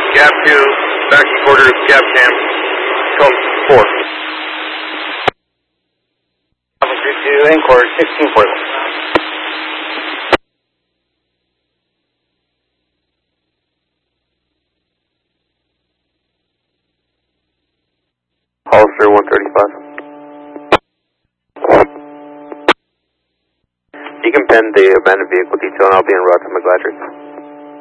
Gap 2, backing quarters, Gap Cam, code 4. Alpha 32, Encore 1640. Hollister 135. You can pin the abandoned vehicle detail and I'll be en route to McGladrey.